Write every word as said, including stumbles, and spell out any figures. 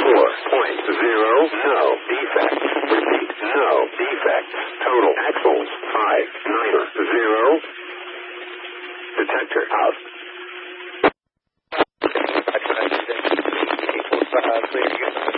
four point zero, no defects. Repeat, no defects. Total axles, five nine zero. Detector out. eight four five, clear again.